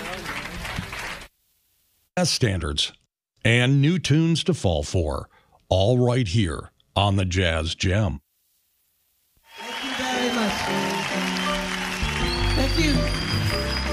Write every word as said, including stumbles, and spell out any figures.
Standards and new tunes to fall for, all right here on the Jazz Gem. Thank you very much. Thank you.